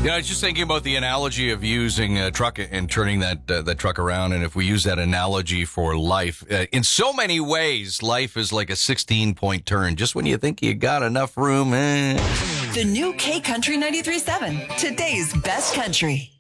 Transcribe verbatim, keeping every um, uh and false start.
Yeah, I was just thinking about the analogy of using a truck and turning that uh, that truck around. And if we use that analogy for life, uh, in so many ways, life is like a sixteen-point turn. Just when you think you got enough room. Eh. The new K Country ninety-three point seven, today's best country.